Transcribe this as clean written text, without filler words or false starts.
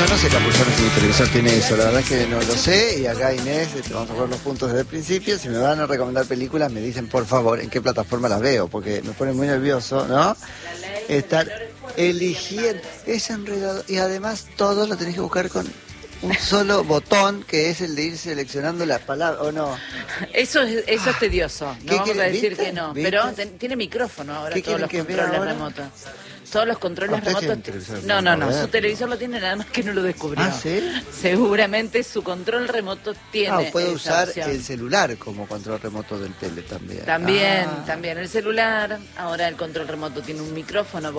Bueno, no sé, Capuzones, si mi televisor tiene eso, la verdad es que no lo sé. Y acá Inés, vamos a ver los puntos desde el principio. Si me van a recomendar películas, me dicen por favor en qué plataforma las veo, porque me pone muy nervioso, ¿no? Estar eligiendo, es enredado. Y además todo lo tenés que buscar con un solo botón, que es el de ir seleccionando la palabra, ¿o no? Eso es tedioso, no vamos a decir ¿viste? que no. ¿Viste? Pero tiene micrófono ahora todos los controles remotos. Todos los controles ¿Usted tiene un remotos. televisor No, moderno? su televisor lo tiene, nada más que no lo descubrió. ¿Ah, sí? Seguramente su control remoto tiene. Puede esa usar opción. el celular como control remoto del tele también. También el celular. Ahora el control remoto tiene un micrófono.